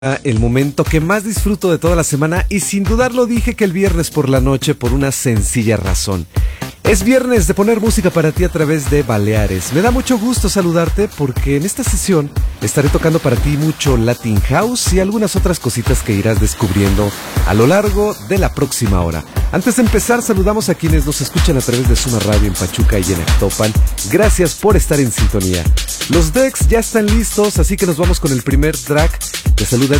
El momento que más disfruto de toda la semana y sin dudarlo dije que el viernes por la noche por una sencilla razón. Es viernes de poner música para ti a través de Baleares. Me da mucho gusto saludarte porque en esta sesión estaré tocando para ti mucho Latin House y algunas otras cositas que irás descubriendo a lo largo de la próxima hora. Antes de empezar, saludamos a quienes nos escuchan a través de Suma Radio en Pachuca y en Actopan. Gracias por estar en sintonía. Los decks ya están listos, así que nos vamos con el primer track. Te saluda